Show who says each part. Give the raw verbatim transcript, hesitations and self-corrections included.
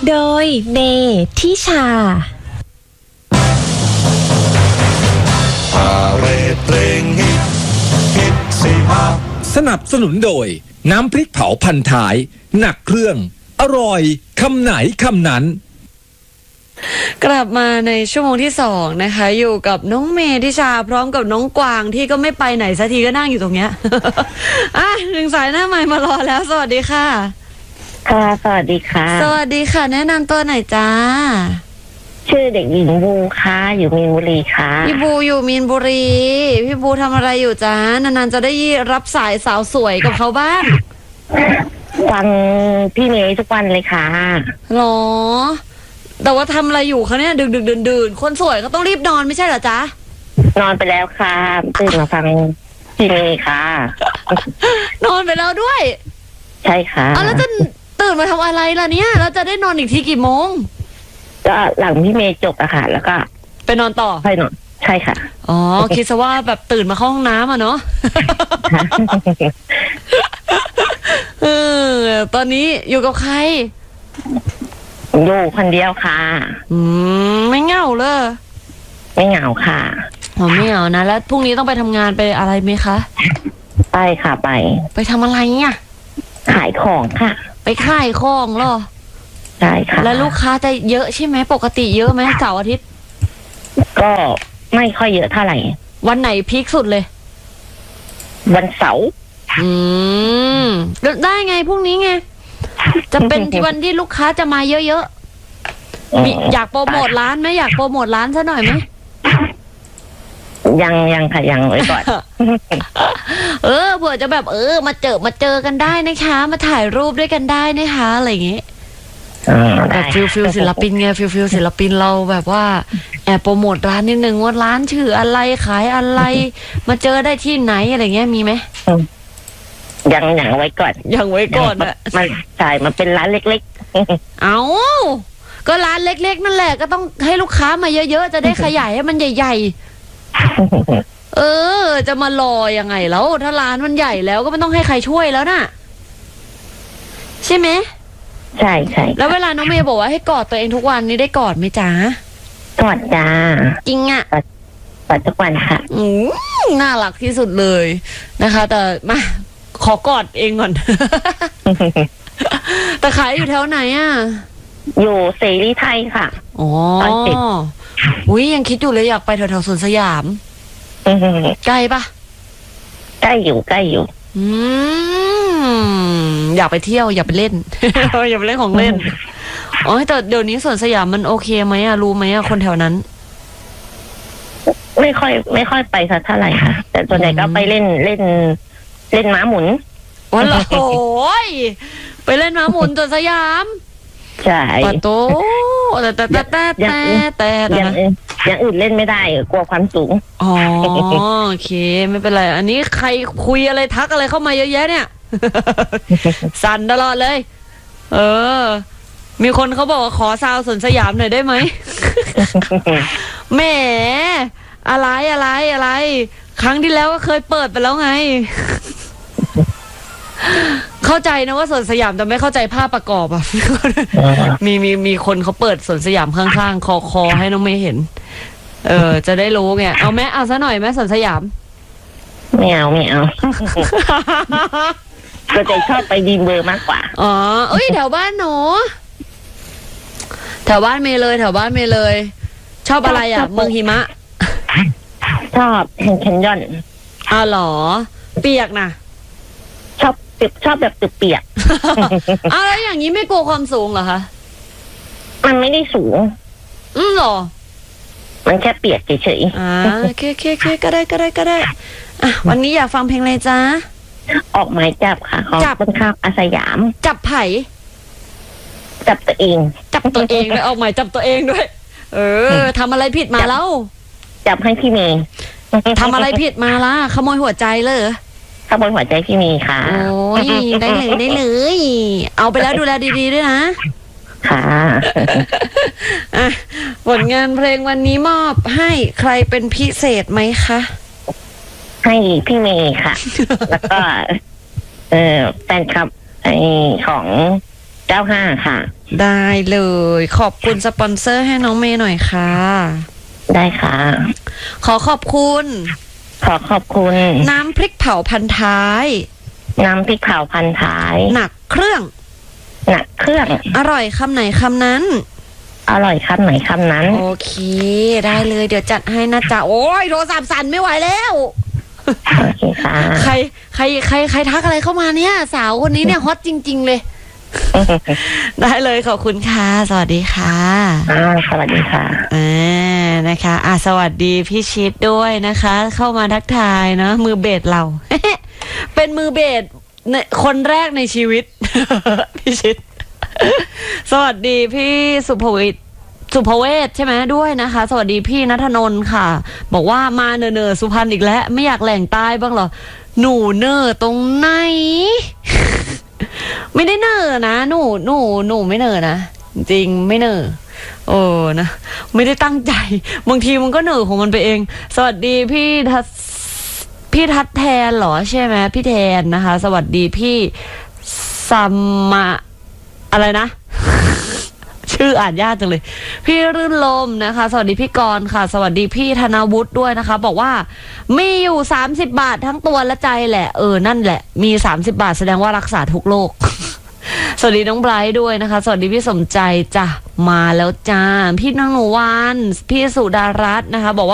Speaker 1: โดยเมทิชา
Speaker 2: พาเรดเพลงฮิตฮิตสิฮะ
Speaker 3: สนับสนุนโดยน้ำพริกเผาพันท้ายหนักเครื่องอร่อยคำไหนคำนั้น
Speaker 4: กลับมาในชั่วโมงที่สองนะคะอยู่กับน้องเมทิชาพร้อมกับน้องกวางที่ก็ไม่ไปไหนสักทีก็นั่งอยู่ตรงเนี้ย อ่ะหนึ่งสายหน้าใหม่มารอแล้วสวัสดีค่ะ
Speaker 5: ค่ะสวัสดีค่ะ
Speaker 4: สวัสดีค่ะแนะนำตัวหน่อยจ้า
Speaker 5: ชื่อเด็กหญิงบูค่ะอยู่มีนบุรีค่ะ
Speaker 4: พี่บูอยู่มีนบุรีพี่บูทำอะไรอยู่จ้านานๆจะได้รับสายสาวสวยกับเขาบ้าง
Speaker 5: ฟังพี่เมย์ทุกวันเลยค่ะ
Speaker 4: หรอแต่ว่าทำอะไรอยู่คะเนี่ยดึกดึกดื่นดื่นคนสวยก็ต้องรีบนอนไม่ใช่เหรอจ๊ะ
Speaker 5: นอนไปแล้วค่ะตื่นมาฟังพี่เมย์ค่ะ
Speaker 4: นอนไปแล้วด้วย
Speaker 5: ใช่ค่ะ
Speaker 4: อ๋อแล้วจะตื่นมาทำอะไรล่ะเนี่ยเราจะได้นอนอีกทีกี่โมง
Speaker 5: ก็หลังพี่เมย์จบอะค่ะแล้วก็
Speaker 4: ไปนอนต่อ
Speaker 5: ไปนอนใช่ค่ะ
Speaker 4: อ๋อคิดซะว่าแบบตื่นมาเข้าห้องน้ำอ่ะเนาะเออตอนนี้อยู่กับใคร
Speaker 5: อยู่คนเดียวค่ะ
Speaker 4: อืมไม่เหงาเลย
Speaker 5: ไม่เหงาค่ะ
Speaker 4: อ๋อไม่เหงานะแล้วพรุ่งนี้ต้องไปทำงานไปอะไรไหมคะ
Speaker 5: ไปค่ะไป
Speaker 4: ไปทำอะไรเนี่ย
Speaker 5: ขายของค่ะ
Speaker 4: ไปขายของเหรอ
Speaker 5: ใช่ค่ะ
Speaker 4: แล้วลูกค้าจะเยอะใช่ไหมปกติเยอะไหมเสาร์อาทิตย์
Speaker 5: ก็ไม่ค่อยเยอะเท่าไหร่
Speaker 4: วันไหนพีคสุดเลย
Speaker 5: วันเสาร์
Speaker 4: อืมได้ไงพรุ่งนี้ไงจะเป็นที่วันที่ลูกค้าจะมาเยอะๆอยากโปรโมทร้านไหมอยากโปรโมทร้านซะหน่อยไหม
Speaker 5: ยังยังค่ะยังไว้ก่อน
Speaker 4: เออเผื่อจะแบบเออมาเจอมาเจอกันได้นะคะมาถ่ายรูปด้วยกันได้นะคะอะไรอย่างเงี้ยแบบฟิลฟิลศิลปินไงฟิลฟิลศิลปินเราแบบว่าแอบโปรโมทร้านนิดนึงว่าร้านชื่ออะไรขายอะไรมาเจอได้ที่ไหนอะไรเงี้ยมีไหม
Speaker 5: ยังยังไว้ก่อน
Speaker 4: ยังไว้ก่อนอะ
Speaker 5: มันใช่มันเป็นร้านเล็ก
Speaker 4: ๆเอาก็ร้านเล็กๆนั่นแหละก็ต้องให้ลูกค้ามาเยอะๆจะได้ขยายให้มันใหญ่ๆเออจะมารอยังไงแล้วถ้าร้านมันใหญ่แล้วก็ไม่ต้องให้ใครช่วยแล้วน่ะใช่ไหม
Speaker 5: ใช่ใช่
Speaker 4: แล้วเวลาน้องเมย์บอกว่าให้กอดตัวเองทุกวันนี้ได้กอดไหมจ๊ะ
Speaker 5: กอดจ้า
Speaker 4: จริงอ่ะ
Speaker 5: กอดทุกวันค่ะ
Speaker 4: อืมน่ารักที่สุดเลยนะคะแต่มาขอกอดเองก่อนแต่ขายอยู่แถวไหนอ่ะ
Speaker 5: อยู่เสรีไทยค่ะ
Speaker 4: อ๋ออุ้ยยังคิดอยู่เลยอยากไปแถวๆสวนสยามใกล้ปะ
Speaker 5: ใกล้อยู่ใกล้อยู่
Speaker 4: อืมอยากไปเที่ยวอยากไปเล่น อยากไปเล่นของเล่นอ๋อแต่เดี๋ยวนี้สวนสยามมันโอเคไหมอะรู้ไหมอะคนแถวนั้น
Speaker 5: ไม่ค่อยไม่ค่อยไปสักเท่าไหร่ค่ะแต่ส่วนใหญ่ก็ไปเล่นเล่นเล่นม้าหมุน
Speaker 4: วันละโอ้ยไปเล่นม้าหมุนสวนสยาม
Speaker 5: ใช่
Speaker 4: ปะโตแต่แต่แต่แต่แต่แต่
Speaker 5: อย่างอย่างอื่นเล่นไม่ได้กลัวความสูง
Speaker 4: อ๋อโอเคไม่เป็นไรอันนี้ใครคุยอะไรทักอะไรเข้ามาเยอะแยะเนี่ยสั่นตลอดเลยเออมีคนเขาบอกว่าขอซาวสวนสยามหน่อยได้ไหมแหมอะไรอะไรอะไรครั้งที่แล้วก็เคยเปิดไปแล้วไงเข้าใจนะว่าสวนสยามแต่ไม่เข้าใจภาพประกอบอ่ะมีมีมีคนเขาเปิดสวนสยามข้างๆคอคอให้น้องเมย์เห็นเออจะได้รู้ไงเอาแม่เอาซะหน่อยแม่สวนสยาม
Speaker 5: ไม่เอาไม่เอาก็จะชอบไปดีเบอร์มากกว่า
Speaker 4: อ๋อเอ้ยแถวบ้านหนูแถวบ้านเมย์เลยแถวบ้านเมย์เลยชอบอะไรอ่ะเมืองหิมะ
Speaker 5: ชอบแคนยอน
Speaker 4: อ๋อเหรอเปียกนะ
Speaker 5: ชอบชอบแบบเปียก
Speaker 4: อ้าวแล้วอย่างนี้ไม่กลัวความสูงเหรอคะ
Speaker 5: มันไม่ได้สูง
Speaker 4: อืมหรอ
Speaker 5: มันแค่เปียกเฉย
Speaker 4: ๆอ่าโอเคโอเคโอเคก็ได้ก็ได้ก็ได้อ่ะวันนี้อยากฟังเพลงอะไรจ๊ะ
Speaker 5: ออกหมายจับค่ะของต้นข้าวอาสยาม
Speaker 4: จับไผ่
Speaker 5: จับตัวเอง
Speaker 4: จับตัวเองด้วยออกหมายจับตัวเองด้วยเออทำอะไรผิดมาแล้ว
Speaker 5: จับให้พี่เมย์
Speaker 4: ทำอะไรผิดมาล่ะขโมยหัวใจเลย
Speaker 5: ขโมยหัวใจพี่เมย์ค่ะ
Speaker 4: โอ้ยได้เลยได้เลยเอาไปแล้วดูแลดีๆด้วยนะ
Speaker 5: ค่ะ
Speaker 4: อ่ะผลงานเพลงวันนี้มอบให้ใครเป็นพิเศษไหมคะ
Speaker 5: ให้พี่เมย์ค่ะแล้วก็เออแฟนคลับไอของเก้าห้าค่ะ
Speaker 4: ได้เลยขอบคุณสปอนเซอร์ให้น้องเมย์หน่อยค่ะ
Speaker 5: ได้ค่ะ
Speaker 4: ขอขอบคุณ
Speaker 5: ขอขอบคุณ
Speaker 4: น้ำพริกเผาพันท้าย
Speaker 5: น้ำพริกเผาพันท้าย
Speaker 4: หนักเครื่อง
Speaker 5: หนักเครื่อง
Speaker 4: อร่อยคำไหนคำนั้น
Speaker 5: อร่อยคำไหนคำนั้น
Speaker 4: โอเคได้เลยเดี๋ยวจัดให้นะจ๊ะโอ้ยโทรศัพท์สั่นไม่ไหวแล้ว
Speaker 5: โอเคค่ะ
Speaker 4: ใครใครใครใครทักอะไรเข้ามาเนี่ยสาวคนนี้เนี่ยฮอตจริง ๆ เลย ได้เลยขอบคุณค่ะสวัสดีค่ะ
Speaker 5: อ่าสวัสดีค่ะ
Speaker 4: อ่านะคะอ่ะสวัสดีพี่ชิดด้วยนะคะ เข้ามาทักทายเนาะมือเบสเรา เป็นมือเบสคนแรกในชีวิต พี่ชิด สวัสดีพี่สุภวิทย์สุภเวชใช่ไหมด้วยนะคะสวัสดีพี่ณัฐนนท์ค่ะ บอกว่ามาเนอเนอสุพรรณอีกแล้วไม่อยากแหล่งใต้บ้างเหรอหนูเนอตรงไหน ไม่ได้เนอนะหนูหนูหนูไม่เนอนะจริงไม่เนอโอ้นะไม่ได้ตั้งใจบางทีมันก็เนอของมันไปเองสวัสดีพี่ทัศพี่ทัศแทนเหรอใช่ไหมพี่แทนนะคะสวัสดีพี่ซัมมาอะไรนะ ชื่ออ่านยากจังเลยพี่รื่นลมนะคะสวัสดีพี่กรณ์ค่ะสวัสดีพี่ธนวุฒิด้วยนะคะบอกว่ามีอยู่สามสิบบาททั้งตัวและใจแหละเออนั่นแหละมีสามสิบบาทแสดงว่ารักษาทุกโรค สวัสดีน้องไบรท์ด้วยนะคะสวัสดีพี่สมใจจ้ะมาแล้วจ้าพี่นางหนูวานพี่สุดารัตน์นะคะบอกว่า